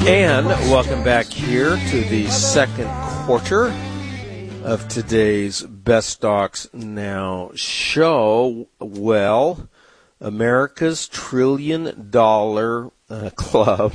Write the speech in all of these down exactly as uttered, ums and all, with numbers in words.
And welcome back here to the second quarter of today's Best Stocks Now show. Well, America's trillion dollar uh, club.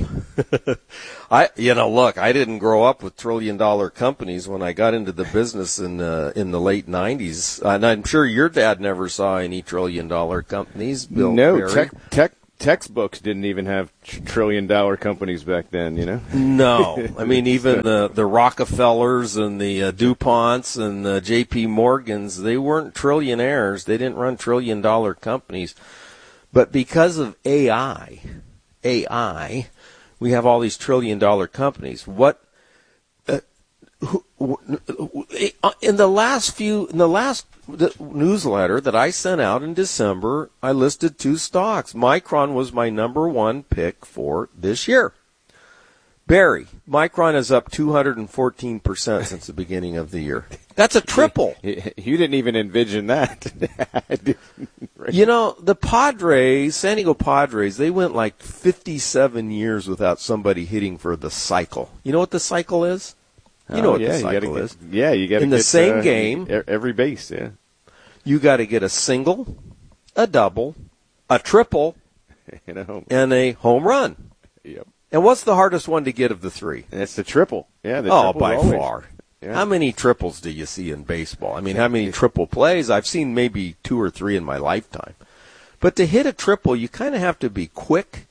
I, you know, look, I didn't grow up with trillion dollar companies when I got into the business in uh, in the late nineties, and I'm sure your dad never saw any trillion dollar companies. Bill no, Perry. tech tech. Textbooks didn't even have trillion-dollar companies back then, you know? No. I mean, even the, the Rockefellers and the uh, DuPonts and the J P Morgans, they weren't trillionaires. They didn't run trillion-dollar companies. But because of A I, A I, we have all these trillion-dollar companies. What uh, who, who, in the last few, in the last the newsletter that I sent out in December, I listed two stocks. Micron was my number one pick for this year. Barry, Micron is up two hundred fourteen percent since the beginning of the year. That's a triple. You didn't even envision that. You know, the Padres, San Diego Padres, they went like fifty-seven years without somebody hitting for the cycle. You know what the cycle is? You know oh, what yeah, the cycle you gotta is. Get, yeah, you got to in get the same uh, game. Every base, yeah. You got to get a single, a double, a triple, and a home, and a home run. Yep. And what's the hardest one to get of the three? That's the triple. Yeah. The oh, by always. far. Yeah. How many triples do you see in baseball? I mean, how many triple plays? I've seen maybe two or three in my lifetime. But to hit a triple, you kind of have to be quick.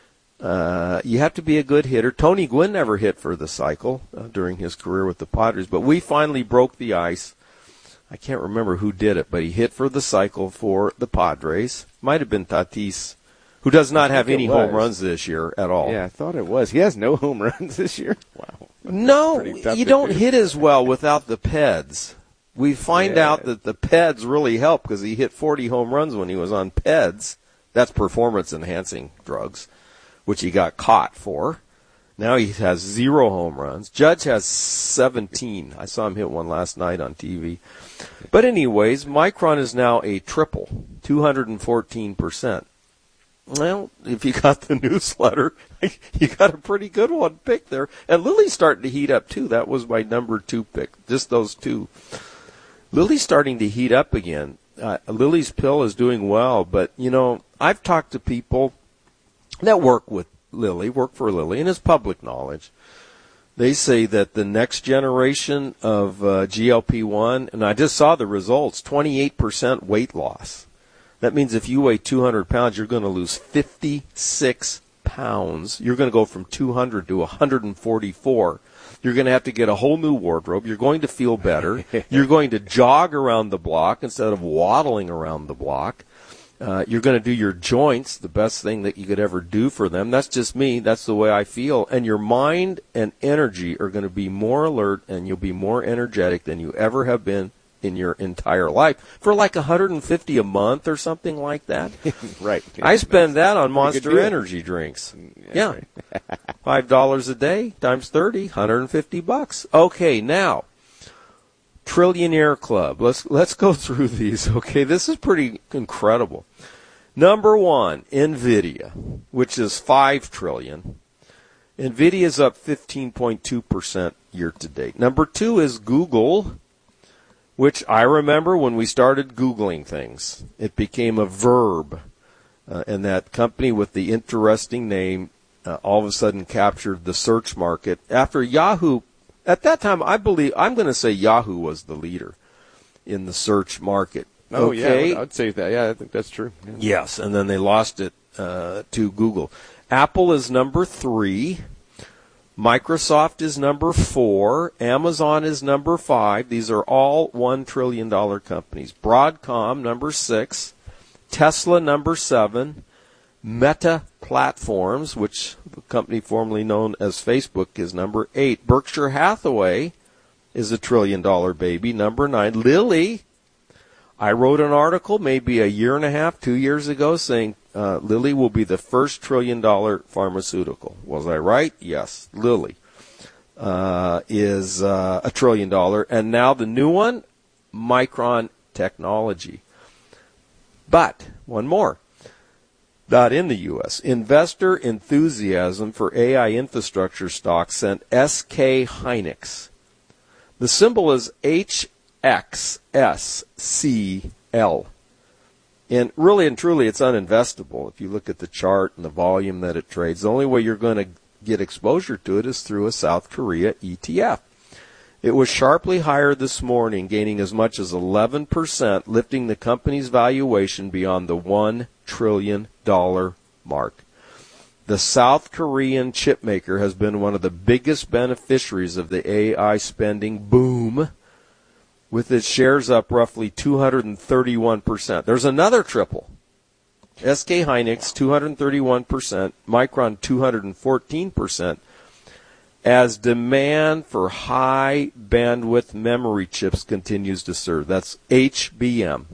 Uh, you have to be a good hitter. Tony Gwynn never hit for the cycle uh, during his career with the Padres, but we finally broke the ice. I can't remember who did it, but he hit for the cycle for the Padres. Might have been Tatis, who does not have any home runs this year at all. Yeah, I thought it was. He has no home runs this year. Wow. No, you don't do. hit as well without the Peds. We find yeah. out that the Peds really help because he hit forty home runs when he was on Peds. That's performance-enhancing drugs, which he got caught for. Now he has zero home runs. Judge has seventeen. I saw him hit one last night on T V. But anyways, Micron is now a triple, two hundred fourteen percent. Well, if you got the newsletter, you got a pretty good one picked there. And Lily's starting to heat up, too. That was my number two pick, just those two. Lily's starting to heat up again. Uh, Lily's pill is doing well, but, you know, I've talked to people that work with Lilly, work for Lilly, and it's public knowledge. They say that the next generation of uh, G L P one, and I just saw the results, twenty-eight percent weight loss. That means if you weigh two hundred pounds, you're going to lose fifty-six pounds. You're going to go from two hundred to one hundred forty-four. You're going to have to get a whole new wardrobe. You're going to feel better. You're going to jog around the block instead of waddling around the block. Uh, you're going to do your joints, the best thing that you could ever do for them. That's just me. That's the way I feel. And your mind and energy are going to be more alert, and you'll be more energetic than you ever have been in your entire life for like one hundred fifty a month or something like that. Right. Yeah, I spend that on Monster Energy drinks. Yeah. yeah. Right. five dollars a day times thirty, one hundred fifty bucks. Okay, now, Trillionaire Club. Let's let's go through these. Okay, this is pretty incredible. Number one, NVIDIA, which is five trillion dollars. NVIDIA is up fifteen point two percent year to date. Number two is Google, which I remember when we started Googling things. It became a verb, uh, and that company with the interesting name uh, all of a sudden captured the search market. After Yahoo, at that time, I believe, I'm going to say Yahoo was the leader in the search market. Oh, okay? yeah, I'd say that. Yeah, I think that's true. Yeah. Yes, and then they lost it uh, to Google. Apple is number three. Microsoft is number four. Amazon is number five. These are all one trillion dollars companies. Broadcom, number six. Tesla, number seven. Meta Platforms, which the company formerly known as Facebook, is number eight. Berkshire Hathaway is a trillion-dollar baby, number nine. Lilly, I wrote an article maybe a year and a half, two years ago, saying uh, Lilly will be the first trillion-dollar pharmaceutical. Was I right? Yes. Lilly uh, is uh, a trillion dollar. And now the new one, Micron Technology. But, one more. Not in the U S. Investor enthusiasm for A I infrastructure stocks sent S K Hynix. The symbol is H X S C L. And really and truly, it's uninvestable. If you look at the chart and the volume that it trades, the only way you're going to get exposure to it is through a South Korea E T F. It was sharply higher this morning, gaining as much as eleven percent, lifting the company's valuation beyond the one trillion dollars mark. The South Korean chipmaker has been one of the biggest beneficiaries of the A I spending boom, with its shares up roughly two hundred thirty-one percent. There's another triple. S K Hynix, two hundred thirty-one percent, Micron, two hundred fourteen percent, as demand for high bandwidth memory chips continues to surge. That's H B M,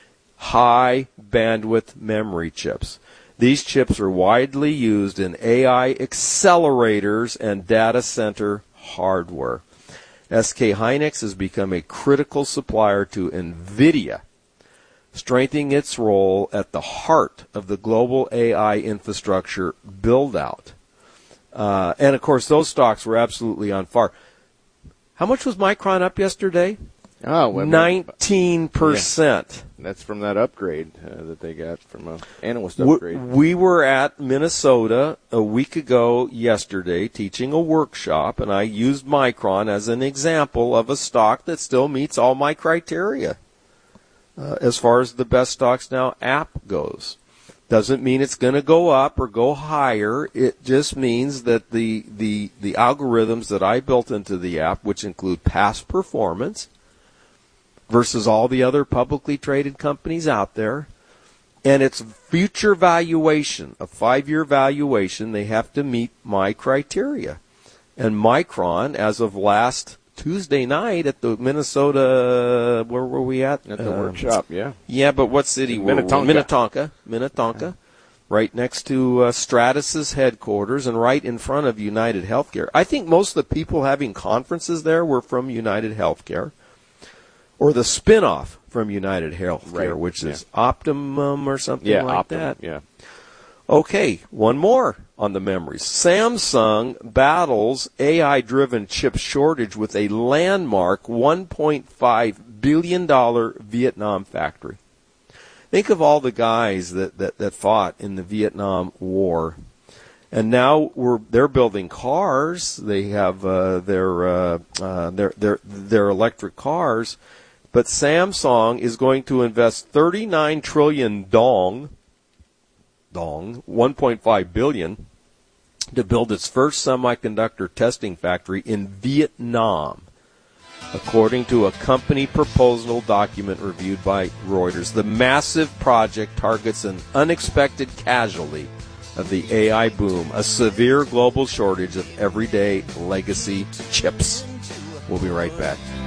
high bandwidth memory chips. These chips are widely used in A I accelerators and data center hardware. S K Hynix has become a critical supplier to NVIDIA, strengthening its role at the heart of the global A I infrastructure build-out. Uh, and, of course, those stocks were absolutely on fire. How much was Micron up yesterday? Oh, well, nineteen percent. Yeah, that's from that upgrade uh, that they got from an analyst We, upgrade. we were at Minnesota a week ago yesterday teaching a workshop, and I used Micron as an example of a stock that still meets all my criteria uh, as far as the Best Stocks Now app goes. Doesn't mean it's going to go up or go higher. It just means that the, the, the algorithms that I built into the app, which include past performance versus all the other publicly traded companies out there, and its future valuation, a five-year valuation, they have to meet my criteria. And Micron, as of last Tuesday night at the Minnesota, where were we at? At the um, workshop, yeah. Yeah, but what city were Minnetonka. we? Minnetonka. Minnetonka. Right next to uh, Stratus's headquarters and right in front of United Healthcare. I think most of the people having conferences there were from United Healthcare, or the spinoff from United Healthcare, Right. which Yeah. is Optimum or something Yeah, like Optum, that. yeah. Okay, one more on the memories. Samsung battles A I-driven chip shortage with a landmark one point five billion dollars Vietnam factory. Think of all the guys that, that, that fought in the Vietnam War. And now we're they're building cars. They have uh, their, uh, uh, their their their electric cars. But Samsung is going to invest thirty-nine trillion dong, dong, one point five billion, to build its first semiconductor testing factory in Vietnam, according to a company proposal document reviewed by Reuters. The massive project targets an unexpected casualty of the A I boom, a severe global shortage of everyday legacy chips. We'll be right back.